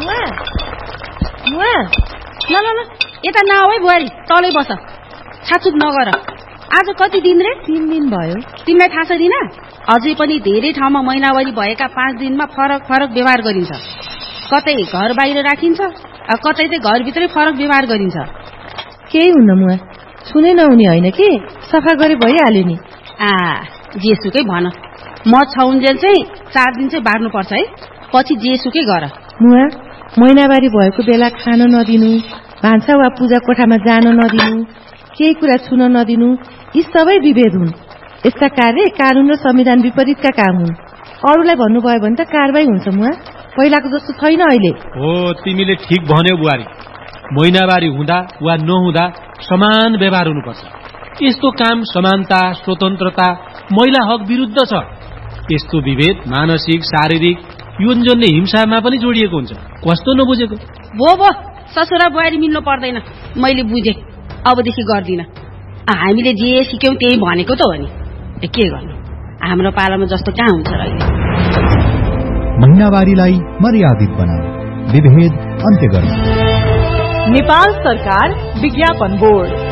ल ल ल यता नआऊ है बुहारी, तलै बस, छाचुप नगर। आज कति दिन रे? 3 दिन भयो। तिमीलाई थाहा छ दिना? अझै पनि धेरै ठाउँमा महिनावारी भएका 5 दिनमा फरक फरक व्यवहार गरिन्छ। कतै घर बाहिर राखिन्छ, कतै चाहिँ घरभित्रै फरक व्यवहार गरिन्छ। केही हुन्न मुआ, सुनै नहुने होइन कि, सफा गरे भइहाल्यो नि। जेसुकै भन, म छाउन्जेल चाहिँ 4 दिन चाहिँ बार्नुपर्छ है, पछि जेसुकै गर। मुआ, महिनावारी भएको बेला खान नदिनु, भान्सा वा पूजा कोठामा जान नदिनु, केही कुरा छुन नदिनु, यी सबै विभेद हुन्। यस्ता कार्य कानून र संविधान विपरीतका काम हुन्। अरूलाई भन्नुभयो भने त कारबाही हुन्छ मुआ, पहिलाको जस्तो छैन अहिले। हो, तिमीले ठिक भन्यौ बुहारी। महिनावारी हुँदा वा नहुँदा समान व्यवहार हुनुपर्छ। यस्तो काम समानता, स्वतन्त्रता, महिला हक विरुद्ध छ। यस्तो विभेद मानसिक, शारीरिक, यौनजन्य हिंसामा पनि जोडिएको हुन्छ। कस्तो नबुझेको? भो ससुरा बुहारी मिल्नु पर्दैन, मैले बुझेँ, अबदेखि गर्दिन। हामीले जे सिक्यौं त्यही भनेको त हो नि, के गर्नु, हाम्रो पालामा जस्तो कहाँ हुन्छ र अहिले। महिनावारीलाई मर्यादित बनाऊ, विभेद अन्त्य गर्नु। नेपाल सरकार विज्ञापन बोर्ड।